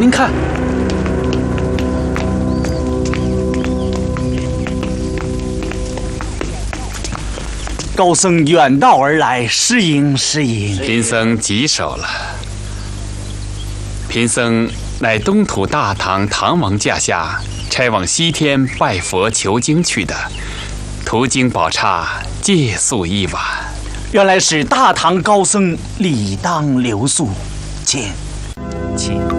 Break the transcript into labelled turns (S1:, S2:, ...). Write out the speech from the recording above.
S1: 您看。 高僧远道而来，失迎失迎。
S2: 贫僧棘手了。贫僧乃东土大唐唐王驾下差往西天拜佛求经去的，途经宝刹，借宿一晚。
S1: 原来是大唐高僧，理当留宿。请。